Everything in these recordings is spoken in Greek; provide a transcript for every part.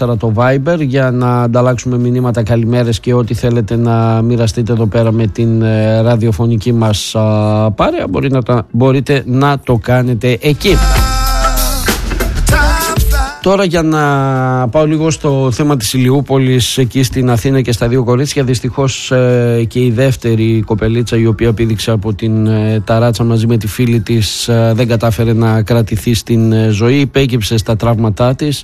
το Viber για να ανταλλάξουμε μηνύματα, καλημέρες και ό,τι θέλετε να μοιραστείτε εδώ πέρα με την ραδιοφωνική μας παρέα. Μπορείτε να το κάνετε εκεί. Τώρα για να πάω λίγο στο θέμα της Ηλιούπολης εκεί στην Αθήνα και στα δύο κορίτσια. Δυστυχώς και η δεύτερη κοπελίτσα, η οποία πήδηξε από την ταράτσα μαζί με τη φίλη της, δεν κατάφερε να κρατηθεί στην ζωή, υπέκυψε στα τραύματά της.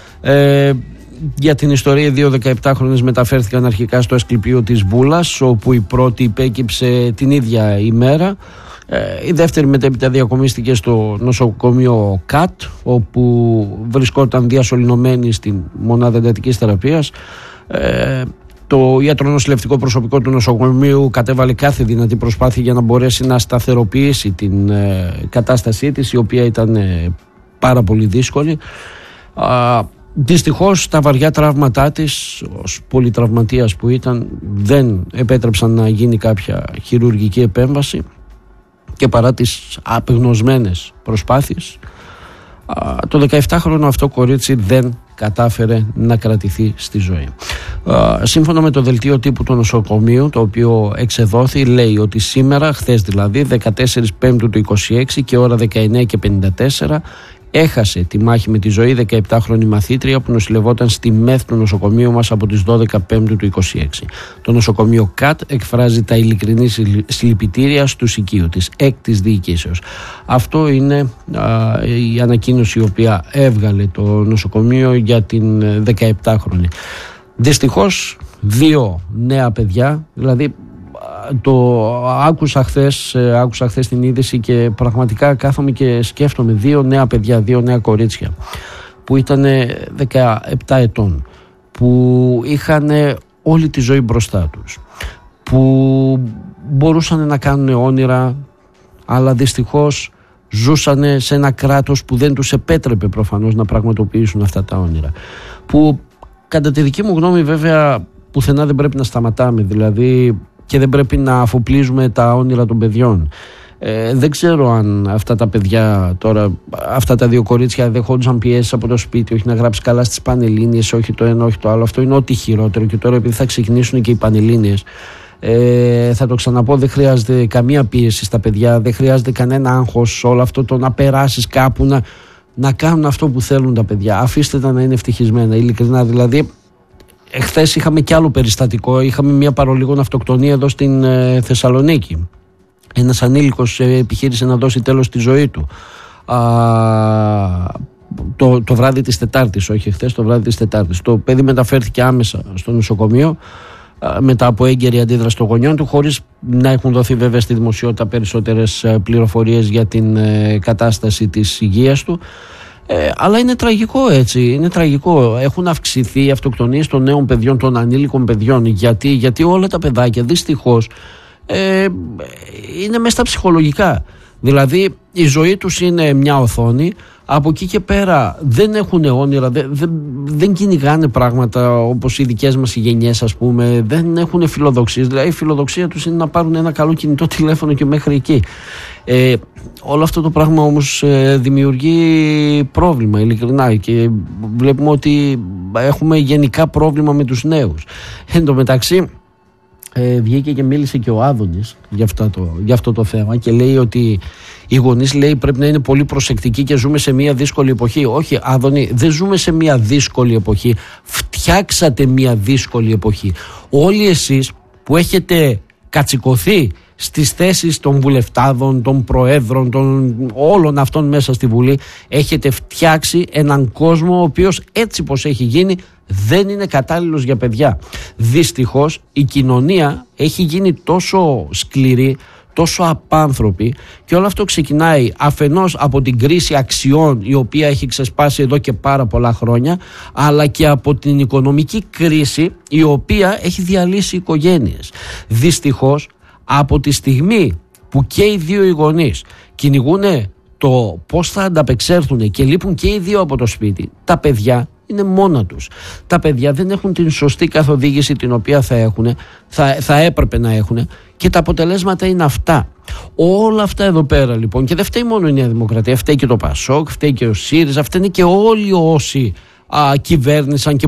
Για την ιστορία, οι δύο 17χρονες μεταφέρθηκαν αρχικά στο Ασκληπείο της Βούλας, όπου η πρώτη υπέκυψε την ίδια ημέρα. Η δεύτερη μετέπειτα διακομίστηκε στο νοσοκομείο ΚΑΤ, όπου βρισκόταν διασωληνωμένη στη μονάδα εντατικής θεραπείας. Το ιατρονοσηλευτικό προσωπικό του νοσοκομείου κατέβαλε κάθε δυνατή προσπάθεια για να μπορέσει να σταθεροποιήσει την κατάστασή της, η οποία ήταν πάρα πολύ δύσκολη. Δυστυχώς τα βαριά τραύματά της, ως πολυτραυματίας που ήταν, δεν επέτρεψαν να γίνει κάποια χειρουργική επέμβαση και παρά τις απεγνωσμένες προσπάθειες, το 17χρονο αυτό κορίτσι δεν κατάφερε να κρατηθεί στη ζωή. Σύμφωνα με το δελτίο τύπου του νοσοκομείου, το οποίο εξεδόθη, λέει ότι σήμερα, χθες δηλαδή, 14 Πέμπτου του 26 και ώρα 19:54, έχασε τη μάχη με τη ζωή 17χρονη μαθήτρια που νοσηλευόταν στη ΜΕΘ του νοσοκομείου μας από τις 12 Πέμπτου του 26. Το νοσοκομείο ΚΑΤ εκφράζει τα ειλικρινή συλληπιτήρια στους οικείου της, εκ της διοικήσεως. Αυτό είναι η ανακοίνωση η οποία έβγαλε το νοσοκομείο για την 17χρονη. Δυστυχώς 2 νέα παιδιά, δηλαδή το άκουσα χθες την είδηση και πραγματικά κάθομαι και σκέφτομαι, 2 νέα παιδιά, 2 νέα κορίτσια που ήταν 17 ετών, που είχαν όλη τη ζωή μπροστά τους, που μπορούσαν να κάνουν όνειρα, αλλά δυστυχώς ζούσαν σε ένα κράτος που δεν τους επέτρεπε προφανώς να πραγματοποιήσουν αυτά τα όνειρα, που κατά τη δική μου γνώμη βέβαια πουθενά δεν πρέπει να σταματάμε, δηλαδή, και δεν πρέπει να αφοπλίζουμε τα όνειρα των παιδιών. Δεν ξέρω αν αυτά τα παιδιά τώρα, αυτά τα 2 κορίτσια δεχόντουσαν πιέσεις από το σπίτι, όχι να γράψει καλά στις Πανελλήνιες, όχι το ένα, όχι το άλλο. Αυτό είναι ό,τι χειρότερο. Και τώρα, επειδή θα ξεκινήσουν και οι Πανελλήνιες, θα το ξαναπώ, δεν χρειάζεται καμία πίεση στα παιδιά, δεν χρειάζεται κανένα άγχος, όλο αυτό το να περάσεις κάπου, να κάνουν αυτό που θέλουν τα παιδιά. Αφήστε τα να είναι ευτυχισμένα, ειλικρινά. Δηλαδή, εχθές είχαμε κι άλλο περιστατικό. Είχαμε μια παρολίγων αυτοκτονία εδώ στην Θεσσαλονίκη. Ένας ανήλικος επιχείρησε να δώσει τέλος στη ζωή του το βράδυ της Τετάρτης, όχι χθες, το βράδυ της Τετάρτης. Το παιδί μεταφέρθηκε άμεσα στο νοσοκομείο μετά από έγκαιρη αντίδραση των γονιών του, χωρίς να έχουν δοθεί βέβαια στη δημοσιότητα περισσότερες πληροφορίες για την κατάσταση της υγείας του. Αλλά είναι τραγικό, έτσι, είναι τραγικό. Έχουν αυξηθεί οι αυτοκτονίες των νέων παιδιών, των ανήλικων παιδιών. Γιατί όλα τα παιδάκια δυστυχώς είναι μέσα στα ψυχολογικά. Δηλαδή η ζωή τους είναι μια οθόνη, από εκεί και πέρα δεν έχουν όνειρα, δεν κυνηγάνε πράγματα όπως οι δικές μας οι γενιές, ας πούμε, δεν έχουν φιλοδοξίες. Δηλαδή η φιλοδοξία τους είναι να πάρουν ένα καλό κινητό τηλέφωνο και μέχρι εκεί. Όλο αυτό το πράγμα όμως δημιουργεί πρόβλημα, ειλικρινά, και βλέπουμε ότι έχουμε γενικά πρόβλημα με τους νέους. Εν τω μεταξύ βγήκε και μίλησε και ο Άδωνης για αυτό το θέμα και λέει ότι οι γονείς, λέει, πρέπει να είναι πολύ προσεκτικοί και ζούμε σε μια δύσκολη εποχή. Όχι, Άδωνη, δεν ζούμε σε μια δύσκολη εποχή. Φτιάξατε μια δύσκολη εποχή. Όλοι εσείς που έχετε κατσικωθεί στις θέσεις των βουλευτάδων, των προέδρων, των όλων αυτών μέσα στη Βουλή, έχετε φτιάξει έναν κόσμο ο οποίος, έτσι πως έχει γίνει, δεν είναι κατάλληλος για παιδιά. Δυστυχώς η κοινωνία έχει γίνει τόσο σκληρή, τόσο απάνθρωπη, και όλο αυτό ξεκινάει αφενός από την κρίση αξιών η οποία έχει ξεσπάσει εδώ και πάρα πολλά χρόνια, αλλά και από την οικονομική κρίση η οποία έχει διαλύσει οικογένειες. Δυστυχώς από τη στιγμή που και οι δύο οι γονείς κυνηγούν το πώς θα ανταπεξέλθουν και λείπουν και οι δύο από το σπίτι, τα παιδιά είναι μόνα τους. Τα παιδιά δεν έχουν την σωστή καθοδήγηση την οποία θα έπρεπε να έχουν, και τα αποτελέσματα είναι αυτά. Όλα αυτά εδώ πέρα λοιπόν, και δεν φταίει μόνο η Νέα Δημοκρατία, φταίει και το ΠΑΣΟΚ, φταίει και ο ΣΥΡΙΖΑ, φταίνε και όλοι όσοι κυβέρνησαν και